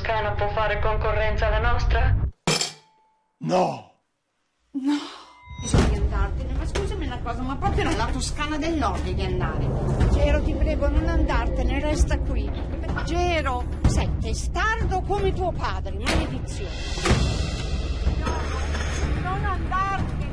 Toscana può fare concorrenza alla nostra? No! No, bisogna andartene, ma scusami una cosa, ma proprio nella Toscana del Nord devi andare. Gero, ti prego, non andartene, resta qui. Gero, sei testardo come tuo padre, maledizione. No, non andartene.